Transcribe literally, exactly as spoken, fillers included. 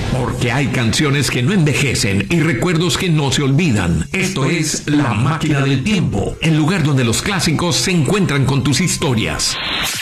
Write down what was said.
Porque hay canciones que no envejecen y recuerdos que no se olvidan. Esto es La Máquina del Tiempo, el lugar donde los clásicos se encuentran con tus historias.